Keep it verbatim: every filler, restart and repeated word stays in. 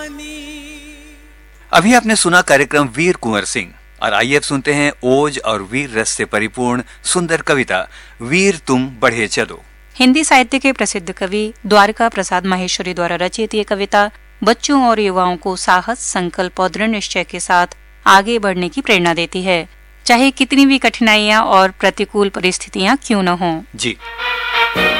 अभी आपने सुना कार्यक्रम वीर कुंवर सिंह, और आइए अब सुनते हैं ओज और वीर रस से परिपूर्ण सुंदर कविता वीर तुम बढ़े चलो। हिंदी साहित्य के प्रसिद्ध कवि द्वारका प्रसाद माहेश्वरी द्वारा रचित ये कविता बच्चों और युवाओं को साहस, संकल्प और दृढ़ निश्चय के साथ आगे बढ़ने की प्रेरणा देती है, चाहे कितनी भी कठिनाइयां और प्रतिकूल परिस्थितियां क्यों न हों। जी।